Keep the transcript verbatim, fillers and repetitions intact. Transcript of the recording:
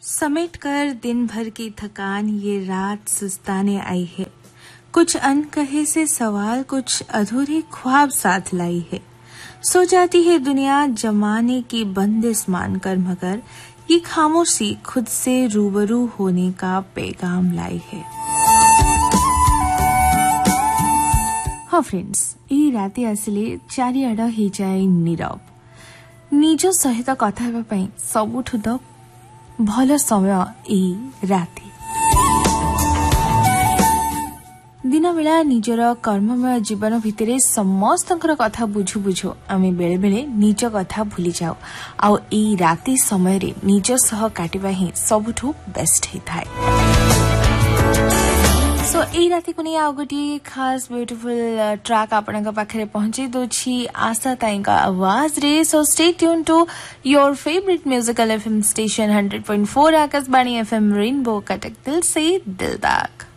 समेट कर दिन भर की थकान ये रात सुस्ताने आई है। कुछ अनकहे से सवाल, कुछ अधूरे ख्वाब साथ लाई है। सो जाती है दुनिया जमाने की बंदिश मानकर, मगर ये खामोशी खुद से रूबरू होने का पैगाम लाई है। हाँ फ्रेंड्स, ये राति आसिले चारिआड हो जाए नीरव। निज सहित कथा हेबा पई सबुठु द भल समय ए राति। दिन बेला निजर कर्ममय जीवन भितरे समस्तंकर कथा बुझु बुझु आमे बेले बेले निज कथा भूली जाऊ। आउ ए राति समय रे निज सह काटिबा ही सबुठु बेस्ट हे थाए। सो ए राति को नहीं आउ गोटे खास ब्यूटीफुल ट्रैक आपनका पाखरे पहुंचे दोछि आशा ताईका आवाज रे। So stay tune to your favourite musical FM station hundred point four Akashvani FM rainbow Cuttack, दिल से दिल तक।